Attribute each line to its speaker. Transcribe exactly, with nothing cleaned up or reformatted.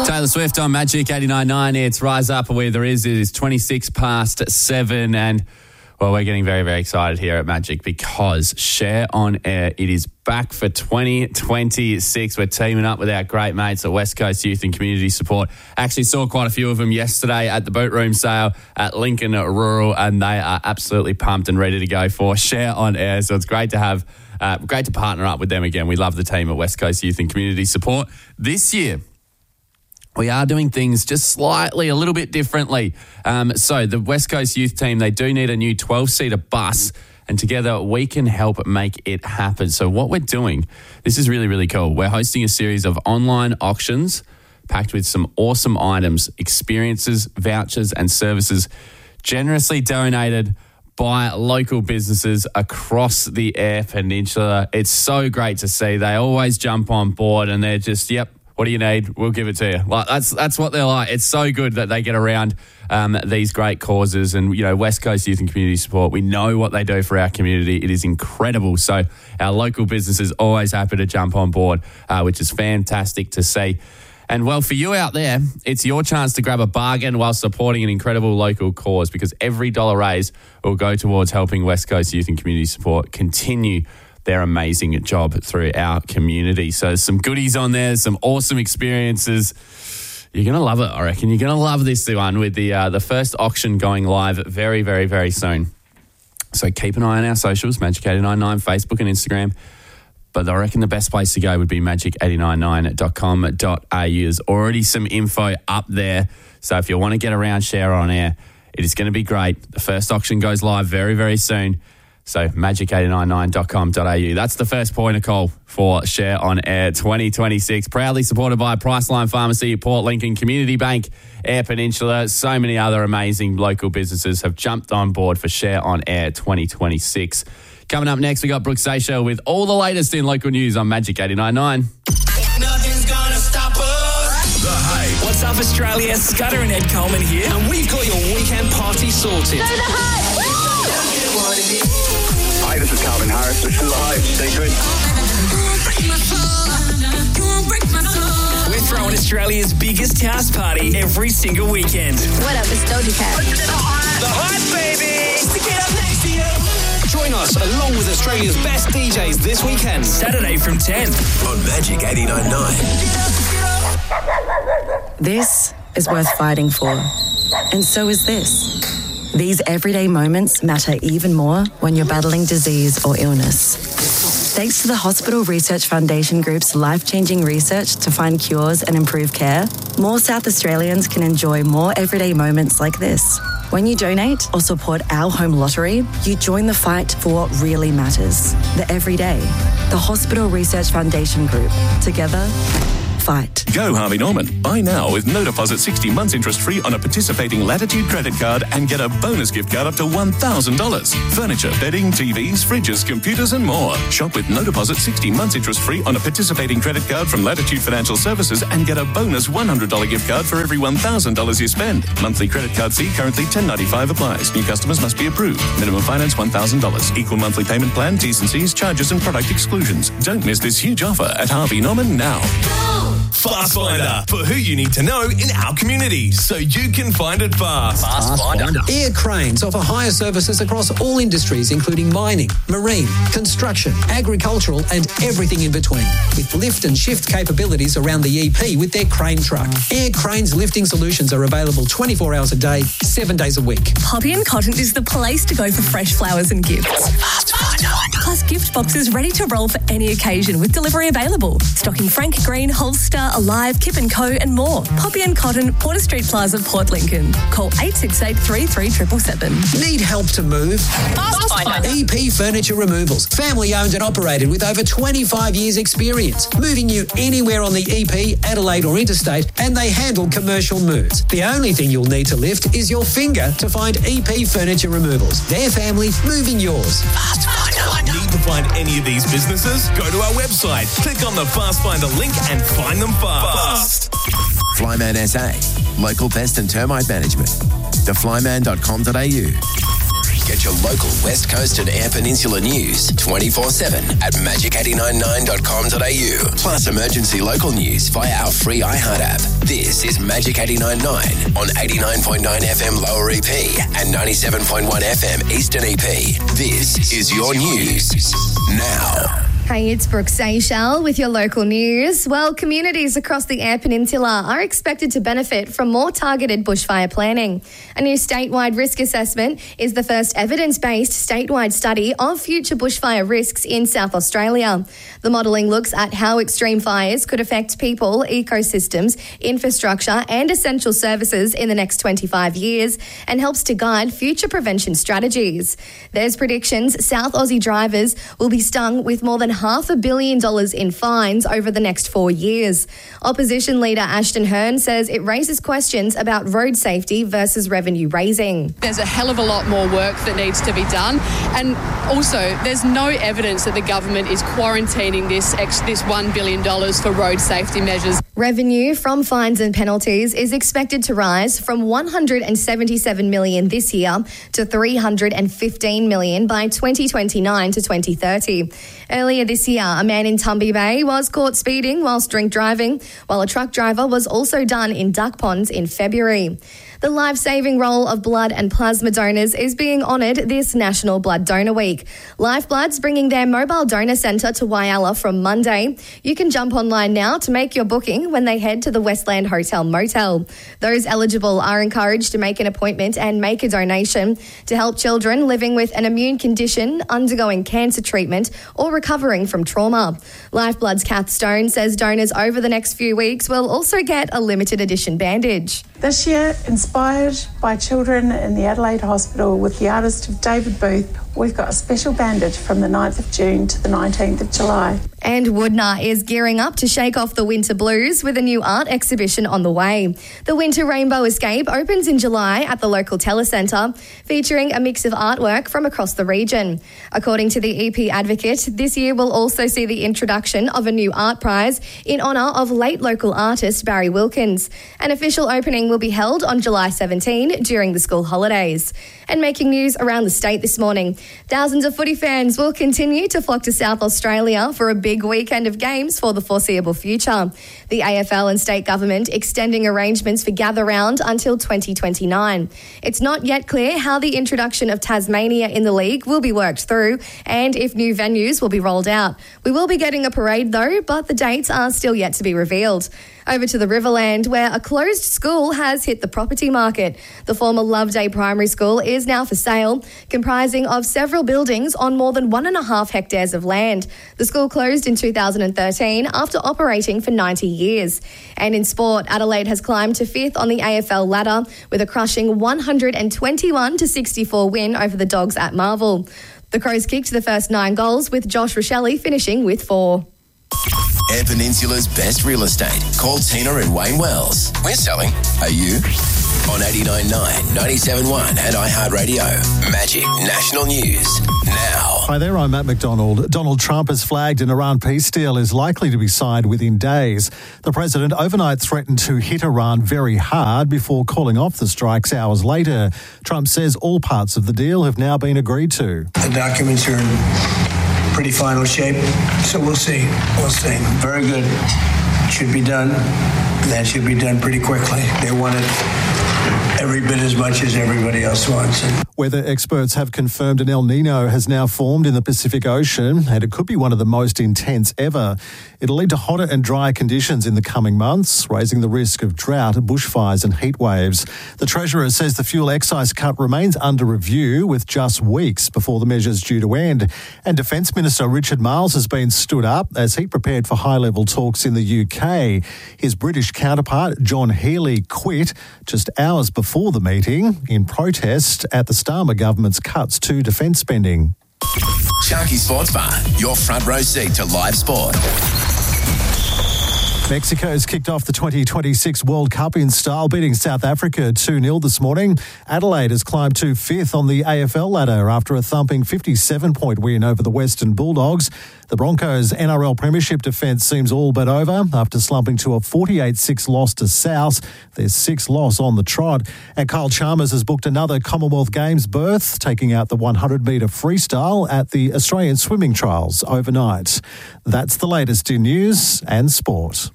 Speaker 1: Taylor Swift on Magic eighty-nine point nine. It's Rise Up Where There Is. It is twenty-six past seven. And, well, we're getting very, very excited here at Magic because Share on Air, it is back for twenty twenty-six. We're teaming up with our great mates at West Coast Youth and Community Support. Actually saw quite a few of them yesterday at the boot room sale at Lincoln Rural, and they are absolutely pumped and ready to go for Share on Air. So it's great to have, uh, great to partner up with them again. We love the team at West Coast Youth and Community Support. This year, we are doing things just slightly, a little bit differently. Um, so the West Coast Youth team, they do need a new twelve-seater bus, and together we can help make it happen. So what we're doing, this is really, really cool. We're hosting a series of online auctions packed with some awesome items, experiences, vouchers and services generously donated by local businesses across the Eyre Peninsula. It's so great to see. They always jump on board and they're just, yep, what do you need? We'll give it to you. Like that's that's what they're like. It's so good that they get around um, these great causes. And, you know, West Coast Youth and Community Support, we know what they do for our community. It is incredible. So our local businesses always happy to jump on board, uh, which is fantastic to see. And, well, for you out there, it's your chance to grab a bargain while supporting an incredible local cause, because every dollar raised will go towards helping West Coast Youth and Community Support continue their amazing job through our community. So some goodies on there, some awesome experiences. You're going to love it, I reckon. You're going to love this one with the uh, the first auction going live very, very, very soon. So keep an eye on our socials, Magic eight nine nine, Facebook and Instagram. But I reckon the best place to go would be magic eight nine nine dot com dot a u. There's already some info up there. So if you want to get around Share on Air, it is going to be great. The first auction goes live very, very soon. So magic eight nine nine dot com dot a u. That's the first point of call for Share on Air twenty twenty-six. Proudly supported by Priceline Pharmacy, Port Lincoln, Community Bank, Eyre Peninsula. So many other amazing local businesses have jumped on board for Share on Air twenty twenty-six. Coming up next, we got Brooke Seychelles with all the latest in local news on Magic eighty-nine point nine.
Speaker 2: Nothing's gonna stop us. The Hype.
Speaker 3: What's up, Australia? Scudder and Ed Coleman here.
Speaker 2: And we've got your weekend party sorted.
Speaker 4: Go the Hype.
Speaker 5: Hi, this is Calvin Harris. This is The Hype. Stay good.
Speaker 3: We're throwing Australia's biggest house party every single weekend.
Speaker 4: What up, it's Doja Cat.
Speaker 2: The Hype, baby. To get up next to you. Join us along with Australia's best D Js this weekend.
Speaker 3: Saturday from ten.
Speaker 2: On Magic eighty-nine point nine.
Speaker 6: This is worth fighting for. And so is this. These everyday moments matter even more when you're battling disease or illness. Thanks to the Hospital Research Foundation Group's life-changing research to find cures and improve care, more South Australians can enjoy more everyday moments like this. When you donate or support our home lottery, you join the fight for what really matters. The everyday. The Hospital Research Foundation Group. Together, fight.
Speaker 7: Go Harvey Norman. Buy now with no deposit, sixty months interest free on a participating Latitude credit card and get a bonus gift card up to one thousand dollars. Furniture, bedding, T Vs, fridges, computers and more. Shop with no deposit, sixty months interest free on a participating credit card from Latitude Financial Services and get a bonus one hundred dollars gift card for every one thousand dollars you spend. Monthly credit card fee currently ten ninety-five applies. New customers must be approved. Minimum finance one thousand dollars. Equal monthly payment plan, T's and C's, charges and product exclusions. Don't miss this huge offer at Harvey Norman now.
Speaker 2: Fast Finder, for who you need to know in our community, so you can find it fast.
Speaker 3: Fast Finder.
Speaker 8: Air Cranes offer hire services across all industries, including mining, marine, construction, agricultural, and everything in between. With lift and shift capabilities around the E P with their crane truck. Air Cranes lifting solutions are available twenty-four hours a day, seven days a week.
Speaker 9: Poppy and Cotton is the place to go for fresh flowers and gifts.
Speaker 3: Fast Finder.
Speaker 9: Plus gift boxes ready to roll for any occasion with delivery available. Stocking Frank Green, Holster, Alive, Kip and Co and more. Poppy and Cotton, Porter Street Plaza, Port Lincoln. Call eight six eight, three three seven seven seven.
Speaker 8: Need help to move?
Speaker 9: Fast Finder.
Speaker 8: E P Furniture Removals. Family owned and operated with over twenty-five years experience. Moving you anywhere on the E P, Adelaide or interstate, and they handle commercial moves. The only thing you'll need to lift is your finger to find E P Furniture Removals. Their family moving yours.
Speaker 3: Fast Finder.
Speaker 2: Need to find any of these businesses? Go to our website, click on the Fast Finder link and find them fast.
Speaker 10: Flyman S A, local pest and termite management. the flyman dot com dot a u.
Speaker 4: Get your local West Coast and Eyre Peninsula news twenty-four seven at magic eight nine nine dot com dot a u. Plus emergency local news via our free iHeart app. This is Magic eight nine nine on eighty-nine point nine F M Lower E P and ninety-seven point one F M Eastern E P. This is your news now.
Speaker 10: Hey, it's Brooke Seychelles with your local news. Well, communities across the Eyre Peninsula are expected to benefit from more targeted bushfire planning. A new statewide risk assessment is the first evidence-based statewide study of future bushfire risks in South Australia. The modelling looks at how extreme fires could affect people, ecosystems, infrastructure and essential services in the next twenty-five years and helps to guide future prevention strategies. There's predictions South Aussie drivers will be stung with more than half a billion dollars in fines over the next four years. Opposition leader Ashton Hearn says it raises questions about road safety versus revenue raising.
Speaker 11: There's a hell of a lot more work that needs to be done, and also there's no evidence that the government is quarantining this ex- this one billion dollars for road safety measures.
Speaker 10: Revenue from fines and penalties is expected to rise from one hundred seventy-seven million dollars this year to three hundred fifteen million dollars by twenty twenty-nine to twenty thirty. Earlier this year, a man in Tumby Bay was caught speeding whilst drink driving, while a truck driver was also done in Duck Ponds in February. The life-saving role of blood and plasma donors is being honoured this National Blood Donor Week. Lifeblood's bringing their mobile donor centre to Whyalla from Monday. You can jump online now to make your booking when they head to the Westland Hotel Motel. Those eligible are encouraged to make an appointment and make a donation to help children living with an immune condition, undergoing cancer treatment or recovering from trauma. Lifeblood's Kath Stone says donors over the next few weeks will also get a limited edition bandage.
Speaker 12: This year, inspired by children in the Adelaide Hospital with the artist of David Booth, we've got a special bandage from the ninth of June to the nineteenth of July.
Speaker 10: And Woodna is gearing up to shake off the winter blues with a new art exhibition on the way. The Winter Rainbow Escape opens in July at the local telecentre, featuring a mix of artwork from across the region. According to the E P Advocate, this year will also see the introduction of a new art prize in honour of late local artist Barry Wilkins. An official opening will be held on July seventeenth during the school holidays. And making news around the state this morning, thousands of footy fans will continue to flock to South Australia for a big weekend of games for the foreseeable future. The A F L and state government extending arrangements for gather round until twenty twenty-nine. It's not yet clear how the introduction of Tasmania in the league will be worked through and if new venues will be rolled out. We will be getting a parade though, but the dates are still yet to be revealed. Over to the Riverland, where a closed school has hit the property market. The former Loveday Primary School is now for sale, comprising of several buildings on more than one and a half hectares of land. The school closed in two thousand thirteen after operating for ninety years. And in sport, Adelaide has climbed to fifth on the A F L ladder with a crushing one hundred twenty-one to sixty-four win over the Dogs at Marvel. The Crows kicked the first nine goals, with Josh Rochelle finishing with four.
Speaker 4: Eyre Peninsula's best real estate. Call Tina and Wayne Wells. We're selling. Are you? On eighty-nine point nine, ninety-seven point one and iHeartRadio. Magic National News now.
Speaker 13: Hi there, I'm Matt McDonald. Donald Trump has flagged an Iran peace deal is likely to be signed within days. The president overnight threatened to hit Iran very hard before calling off the strikes hours later. Trump says all parts of the deal have now been agreed to.
Speaker 14: The documents are in pretty final shape, so we'll see. We'll see. Very good. Should be done. That should be done pretty quickly. They want it every bit as much as everybody else wants it.
Speaker 13: Weather experts have confirmed an El Nino has now formed in the Pacific Ocean, and it could be one of the most intense ever. It'll lead to hotter and drier conditions in the coming months, raising the risk of drought, bushfires and heat waves. The Treasurer says the fuel excise cut remains under review, with just weeks before the measure's due to end. And Defence Minister Richard Marles has been stood up as he prepared for high-level talks in the U K. His British counterpart, John Healey, quit just hours before the meeting in protest at the Starmer government's cuts to defence spending.
Speaker 4: Sharky Sports Bar, your front row seat to live sport.
Speaker 13: Mexico's kicked off the twenty twenty-six World Cup in style, beating South Africa two nil this morning. Adelaide has climbed to fifth on the A F L ladder after a thumping fifty-seven point win over the Western Bulldogs. The Broncos' N R L Premiership defence seems all but over after slumping to a forty-eight six loss to South, their sixth loss on the trot. And Kyle Chalmers has booked another Commonwealth Games berth, taking out the one hundred metre freestyle at the Australian Swimming Trials overnight. That's the latest in news and sport.